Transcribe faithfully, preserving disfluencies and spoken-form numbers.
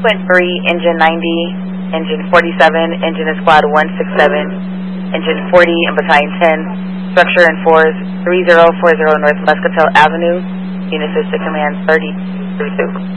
Twin three, Engine ninety, Engine forty-seven, Engine in Squad one six seven, Engine forty and Battalion ten, Structure and fours, three zero four zero North Muscatel Avenue, Unit Assistant Command thirty through two.